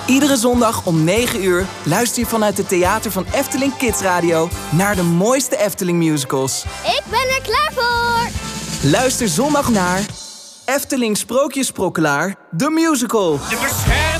Iedere zondag om 9 uur luister je vanuit het theater van Efteling Kids Radio naar de mooiste Efteling musicals. Ik ben er klaar voor! Luister zondag naar Efteling Sprookjesprokkelaar, de musical. De